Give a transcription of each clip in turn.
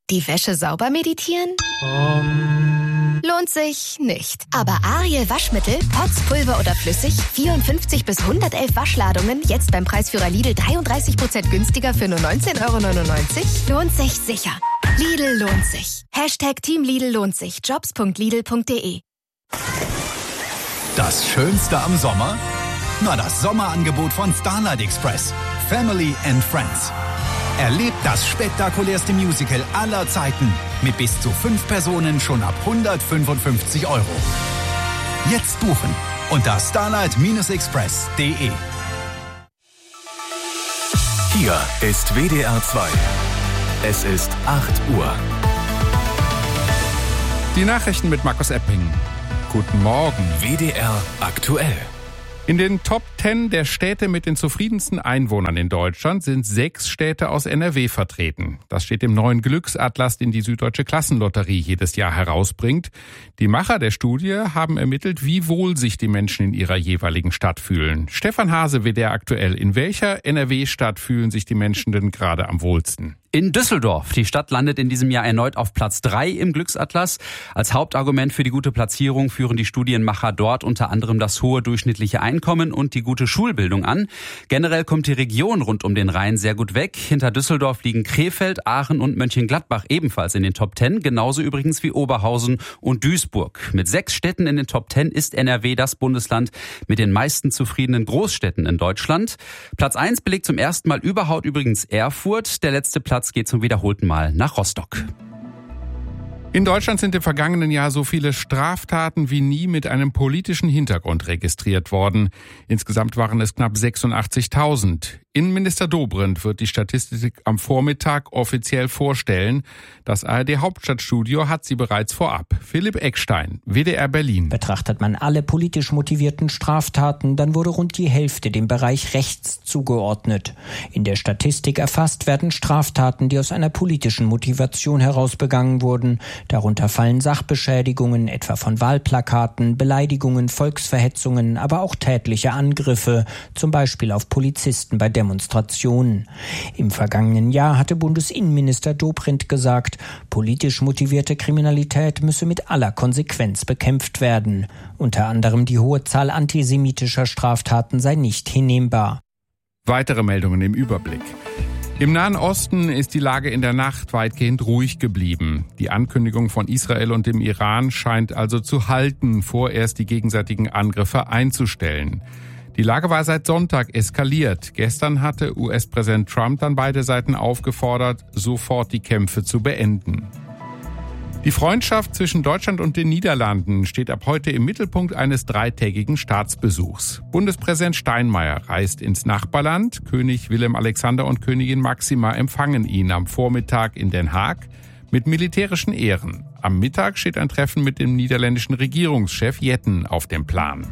Die Wäsche sauber meditieren? Lohnt sich nicht. Aber Ariel Waschmittel, Pods, Pulver oder flüssig, 54 bis 111 Waschladungen, jetzt beim Preisführer Lidl 33% günstiger für nur 19,99 €? Lohnt sich sicher. Lidl lohnt sich. Team Lidl lohnt sich. Jobs.lidl.de. Das Schönste am Sommer? Na, das Sommerangebot von Starlight Express. Family and Friends. Erlebt das spektakulärste Musical aller Zeiten mit bis zu 5 Personen schon ab 155 €. Jetzt buchen unter starlight-express.de. Hier ist WDR 2. Es ist 8 Uhr. Die Nachrichten mit Markus Epping. Guten Morgen. WDR aktuell. In den Top 10 der Städte mit den zufriedensten Einwohnern in Deutschland sind 6 Städte aus NRW vertreten. Das steht im neuen Glücksatlas, den die Süddeutsche Klassenlotterie jedes Jahr herausbringt. Die Macher der Studie haben ermittelt, wie wohl sich die Menschen in ihrer jeweiligen Stadt fühlen. Stefan Hase, WDR aktuell. In welcher NRW-Stadt fühlen sich die Menschen denn gerade am wohlsten? In Düsseldorf. Die Stadt landet in diesem Jahr erneut auf Platz 3 im Glücksatlas. Als Hauptargument für die gute Platzierung führen die Studienmacher dort unter anderem das hohe durchschnittliche Einkommen und die gute Schulbildung an. Generell kommt die Region rund um den Rhein sehr gut weg. Hinter Düsseldorf liegen Krefeld, Aachen und Mönchengladbach ebenfalls in den Top 10. Genauso übrigens wie Oberhausen und Duisburg. Mit 6 Städten in den Top 10 ist NRW das Bundesland mit den meisten zufriedenen Großstädten in Deutschland. Platz 1 belegt zum ersten Mal überhaupt übrigens Erfurt. Der letzte Platz geht zum wiederholten Mal nach Rostock. In Deutschland sind im vergangenen Jahr so viele Straftaten wie nie mit einem politischen Hintergrund registriert worden. Insgesamt waren es knapp 86.000. Innenminister Dobrindt wird die Statistik am Vormittag offiziell vorstellen. Das ARD-Hauptstadtstudio hat sie bereits vorab. Philipp Eckstein, WDR Berlin. Betrachtet man alle politisch motivierten Straftaten, dann wurde rund die Hälfte dem Bereich rechts zugeordnet. In der Statistik erfasst werden Straftaten, die aus einer politischen Motivation heraus begangen wurden. Darunter fallen Sachbeschädigungen, etwa von Wahlplakaten, Beleidigungen, Volksverhetzungen, aber auch tätliche Angriffe, zum Beispiel auf Polizisten bei Demonstrationen. Im vergangenen Jahr hatte Bundesinnenminister Dobrindt gesagt, politisch motivierte Kriminalität müsse mit aller Konsequenz bekämpft werden. Unter anderem die hohe Zahl antisemitischer Straftaten sei nicht hinnehmbar. Weitere Meldungen im Überblick. Im Nahen Osten ist die Lage in der Nacht weitgehend ruhig geblieben. Die Ankündigung von Israel und dem Iran scheint also zu halten, vorerst die gegenseitigen Angriffe einzustellen. Die Lage war seit Sonntag eskaliert. Gestern hatte US-Präsident Trump dann beide Seiten aufgefordert, sofort die Kämpfe zu beenden. Die Freundschaft zwischen Deutschland und den Niederlanden steht ab heute im Mittelpunkt eines 3-tägigen Staatsbesuchs. Bundespräsident Steinmeier reist ins Nachbarland. König Willem Alexander und Königin Máxima empfangen ihn am Vormittag in Den Haag mit militärischen Ehren. Am Mittag steht ein Treffen mit dem niederländischen Regierungschef Jetten auf dem Plan.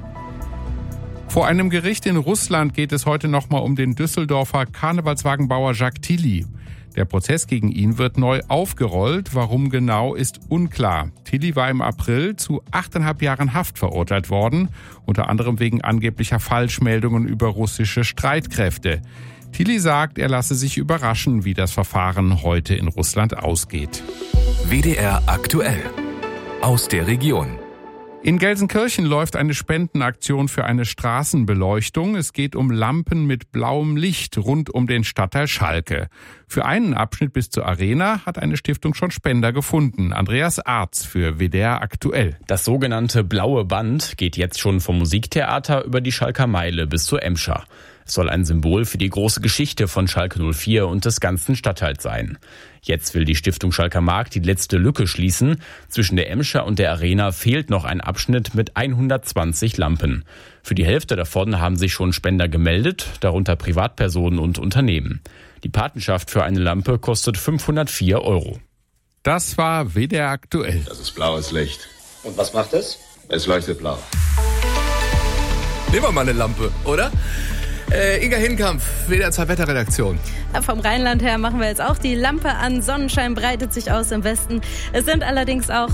Vor einem Gericht in Russland geht es heute nochmal um den Düsseldorfer Karnevalswagenbauer Jacques Tilly. Der Prozess gegen ihn wird neu aufgerollt. Warum genau, ist unklar. Tilly war im April zu 8,5 Jahren Haft verurteilt worden, unter anderem wegen angeblicher Falschmeldungen über russische Streitkräfte. Tilly sagt, er lasse sich überraschen, wie das Verfahren heute in Russland ausgeht. WDR aktuell. Aus der Region. In Gelsenkirchen läuft eine Spendenaktion für eine Straßenbeleuchtung. Es geht um Lampen mit blauem Licht rund um den Stadtteil Schalke. Für einen Abschnitt bis zur Arena hat eine Stiftung schon Spender gefunden. Andreas Arz für WDR aktuell. Das sogenannte Blaue Band geht jetzt schon vom Musiktheater über die Schalker Meile bis zur Emscher. Es soll ein Symbol für die große Geschichte von Schalke 04 und des ganzen Stadtteils sein. Jetzt will die Stiftung Schalker Markt die letzte Lücke schließen. Zwischen der Emscher und der Arena fehlt noch ein Abschnitt mit 120 Lampen. Für die Hälfte davon haben sich schon Spender gemeldet, darunter Privatpersonen und Unternehmen. Die Patenschaft für eine Lampe kostet 504 €. Das war WDR aktuell. Das ist blaues Licht. Und was macht es? Es leuchtet blau. Nehmen wir mal eine Lampe, oder? Inga Hinkamp, WDR 2 Wetterredaktion. Vom Rheinland her machen wir jetzt auch die Lampe an. Sonnenschein breitet sich aus im Westen. Es sind allerdings auch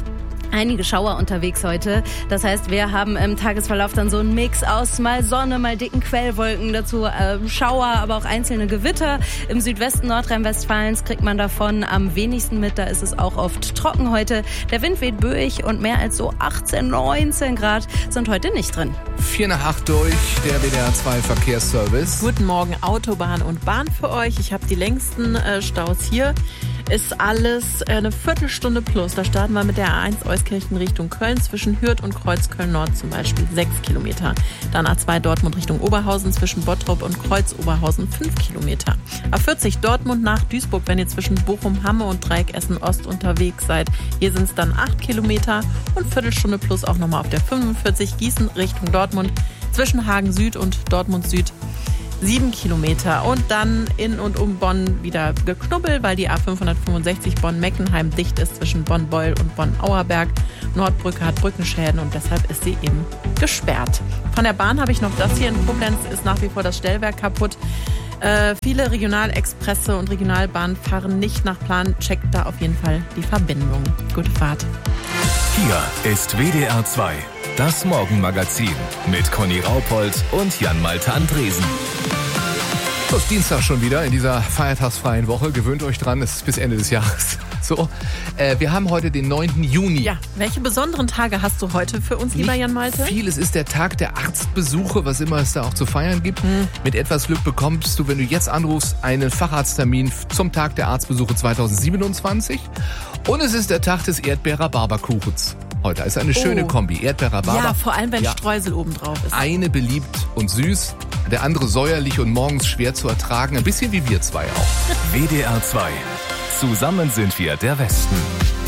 Einige Schauer unterwegs heute. Das heißt, wir haben im Tagesverlauf dann so einen Mix aus mal Sonne, mal dicken Quellwolken, dazu Schauer, aber auch einzelne Gewitter. Im Südwesten Nordrhein-Westfalens kriegt man davon am wenigsten mit. Da ist es auch oft trocken heute. Der Wind weht böig und mehr als so 18, 19 Grad sind heute nicht drin. 7:45 durch, der WDR 2 Verkehrsservice. Guten Morgen, Autobahn und Bahn für euch. Ich habe die längsten Staus hier. Ist alles eine Viertelstunde plus. Da starten wir mit der A1 Euskirchen Richtung Köln zwischen Hürth und Kreuzköln-Nord zum Beispiel 6 Kilometer. Dann A2 Dortmund Richtung Oberhausen zwischen Bottrop und Kreuz-Oberhausen 5 Kilometer. A40 Dortmund nach Duisburg, wenn ihr zwischen Bochum, Hamme und Dreieck Essen-Ost unterwegs seid. Hier sind es dann 8 Kilometer und Viertelstunde plus auch nochmal auf der 45 Gießen Richtung Dortmund zwischen Hagen Süd und Dortmund Süd 7 Kilometer. Und dann in und um Bonn wieder geknubbel, weil die A565 Bonn-Meckenheim dicht ist zwischen Bonn-Beul und Bonn-Auerberg. Nordbrücke hat Brückenschäden und deshalb ist sie eben gesperrt. Von der Bahn habe ich noch das hier. In Koblenz ist nach wie vor das Stellwerk kaputt. Viele Regionalexpresse und Regionalbahnen fahren nicht nach Plan. Checkt da auf jeden Fall die Verbindung. Gute Fahrt. Hier ist WDR 2, das Morgenmagazin mit Conny Raupold und Jan-Malte Andresen. So, ist Dienstag schon wieder in dieser feiertagsfreien Woche. Gewöhnt euch dran, es ist bis Ende des Jahres. So, wir haben heute den 9. Juni. Ja, welche besonderen Tage hast du heute für uns, lieber Jan-Malte? Vieles ist der Tag der Arztbesuche, was immer es da auch zu feiern gibt. Mit etwas Glück bekommst du, wenn du jetzt anrufst, einen Facharzttermin zum Tag der Arztbesuche 2027. Und es ist der Tag des Erdbeer-Rhabarberkuchens. Heute ist eine schöne Kombi. Erdbeer-Rhabarber. Ja, vor allem, wenn Streusel oben drauf ist. Eine beliebt und süß, der andere säuerlich und morgens schwer zu ertragen. Ein bisschen wie wir zwei auch. WDR 2. Zusammen sind wir der Westen.